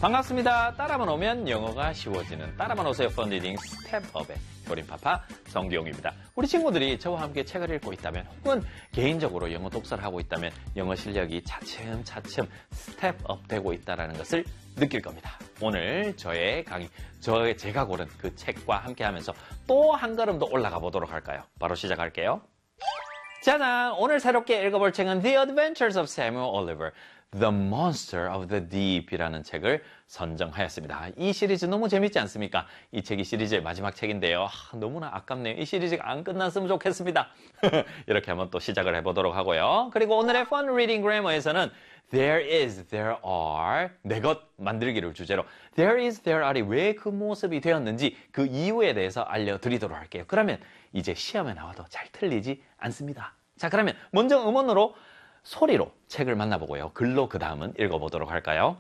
반갑습니다. 따라만 오면 영어가 쉬워지는 따라만 오세요 펀리딩 스텝업의 효린파파 정기용입니다. 우리 친구들이 저와 함께 책을 읽고 있다면 혹은 개인적으로 영어 독서를 하고 있다면 영어 실력이 차츰차츰 스텝업 되고 있다는 것을 느낄 겁니다. 오늘 저의 강의, 제가 고른 그 책과 함께 하면서 또 한 걸음 더 올라가 보도록 할까요? 바로 시작할게요. 짜잔! 오늘 새롭게 읽어볼 책은 The Adventures of Samuel Oliver, The Monster of the Deep이라는 책을 선정하였습니다. 이 시리즈 너무 재밌지 않습니까? 이 책이 시리즈의 마지막 책인데요. 너무나 아깝네요. 이 시리즈가 안 끝났으면 좋겠습니다. 이렇게 한번 또 시작을 해보도록 하고요. 그리고 오늘의 Fun Reading Grammar에서는 There is, there are, 내 것 만들기를 주제로 There is, there are이 왜 그 모습이 되었는지 그 이유에 대해서 알려드리도록 할게요. 그러면 이제 시험에 나와도 잘 틀리지 않습니다. 자, 그러면 먼저 음원으로 소리로 책을 만나보고요. 글로 그 다음은 읽어보도록 할까요?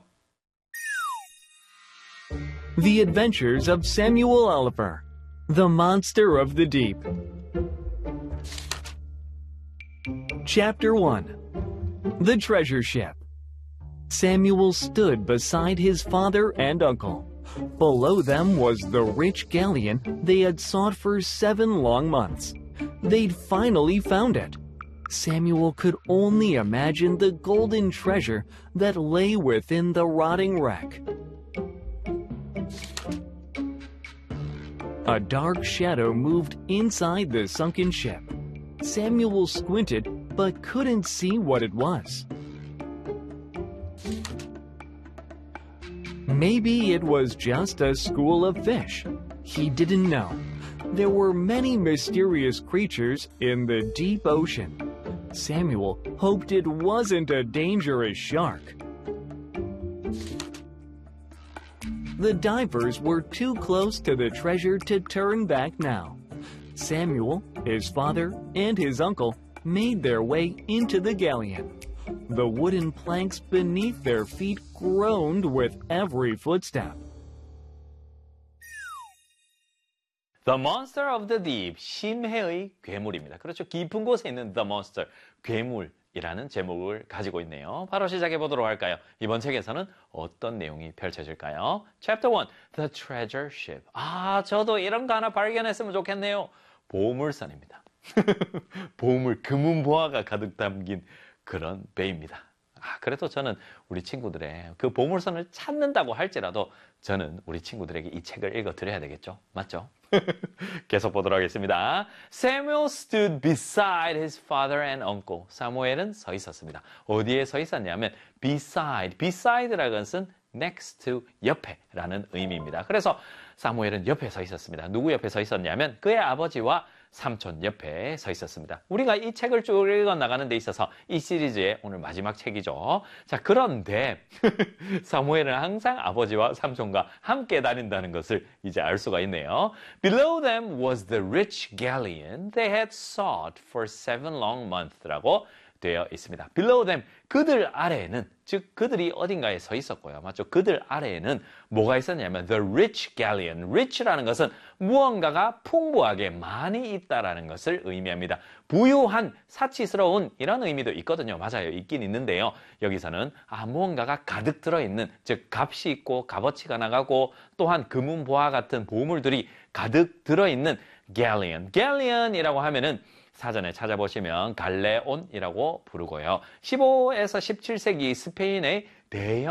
The Adventures of Samuel Oliver, The Monster of the Deep. Chapter 1. The Treasure Ship. Samuel stood beside his father and uncle. Below them was the rich galleon they had sought for 7 long months. They'd finally found it. Samuel could only imagine the golden treasure that lay within the rotting wreck. A dark shadow moved inside the sunken ship. Samuel squinted but couldn't see what it was. Maybe it was just a school of fish. He didn't know. There were many mysterious creatures in the deep ocean. Samuel hoped it wasn't a dangerous shark. The divers were too close to the treasure to turn back now. Samuel, his father, and his uncle made their way into the galleon. The wooden planks beneath their feet groaned with every footstep. The Monster of the Deep, 심해의 괴물입니다. 그렇죠. 깊은 곳에 있는 The Monster, 괴물이라는 제목을 가지고 있네요. 바로 시작해 보도록 할까요? 이번 책에서는 어떤 내용이 펼쳐질까요? Chapter 1, The Treasure Ship. 저도 이런 거 하나 발견했으면 좋겠네요. 보물선입니다. 보물, 금은보화가 가득 담긴 그런 배입니다. 그래도 저는 우리 친구들의 그 보물선을 찾는다고 할지라도 저는 우리 친구들에게 이 책을 읽어드려야 되겠죠? 맞죠? 계속 보도록 하겠습니다. Samuel stood beside his father and uncle. 사무엘은 서 있었습니다. 어디에 서 있었냐면 beside, beside라는 것은 next to, 옆에라는 의미입니다. 그래서 사무엘은 옆에 서 있었습니다. 누구 옆에 서 있었냐면 그의 아버지와 삼촌 옆에 서 있었습니다. 우리가 이 책을 쭉 읽어나가는 데 있어서 이 시리즈의 오늘 마지막 책이죠. 자, 그런데 사무엘은 항상 아버지와 삼촌과 함께 다닌다는 것을 이제 알 수가 있네요. Below them was the rich galleon they had sought for 7 long months라고 되어 있습니다. Below them, 그들 아래에는, 즉 그들이 어딘가에 서 있었고요. 맞죠? 그들 아래에는 뭐가 있었냐면 the rich galleon. rich라는 것은 무언가가 풍부하게 많이 있다라는 것을 의미합니다. 부유한, 사치스러운 이런 의미도 있거든요. 맞아요. 있긴 있는데요. 여기서는 무언가가 가득 들어있는, 즉 값이 있고 값어치가 나가고 또한 금은보화 같은 보물들이 가득 들어있는 galleon. galleon이라고 하면은 사전에 찾아보시면 갈레온이라고 부르고요. 15에서 17세기 스페인의 대형